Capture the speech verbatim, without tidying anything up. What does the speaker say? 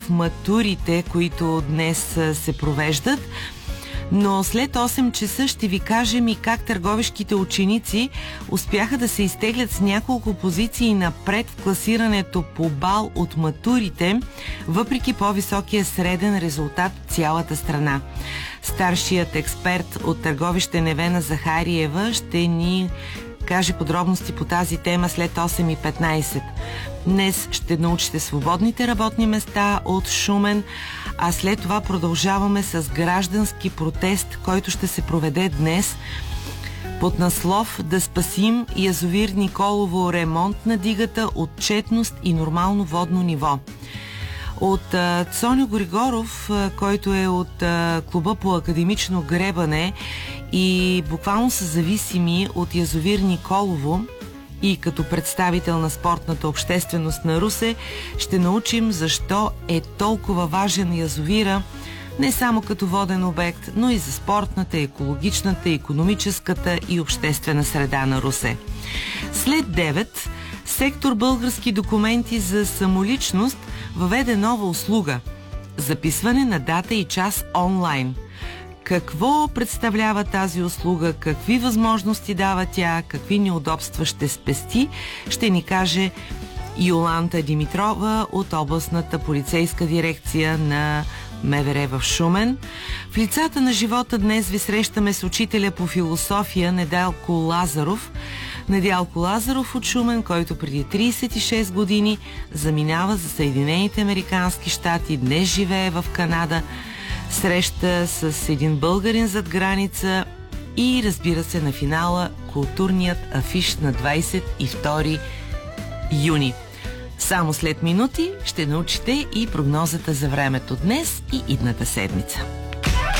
матурите, които днес се провеждат. Но след осем часа ще ви кажем и как търговишките ученици успяха да се изтеглят с няколко позиции напред в класирането по бал от матурите, въпреки по-високия среден резултат в цялата страна. Старшият експерт от Търговище Невена Захариева ще ни каже подробности по тази тема след осем и петнайсет. Днес ще научите свободните работни места от Шумен, а след това продължаваме с граждански протест, който ще се проведе днес под наслов "Да спасим язовир Николово, ремонт на дигата, отчетност и нормално водно ниво". От а, Цоню Григоров, а, който е от а, клуба по академично гребане и буквално са зависими от язовир Николово, и като представител на спортната общественост на Русе, ще научим защо е толкова важен язовира, не само като воден обект, но и за спортната, екологичната, икономическата и обществена среда на Русе. След девет, сектор български документи за самоличност въведе нова услуга – записване на дата и час онлайн. Какво представлява тази услуга, какви възможности дава тя, какви неудобства ще спести, ще ни каже Йоланта Димитрова от областната полицейска дирекция на МВР в Шумен. В лицата на живота днес ви срещаме с учителя по философия Недялко Лазаров. Недялко Лазаров от Шумен, който преди трийсет и шест години заминава за Съединените американски щати, днес живее в Канада, среща с един българин зад граница и, разбира се, на финала културният афиш на двайсет и втори юни. Само след минути ще научите и прогнозата за времето днес и идната седмица.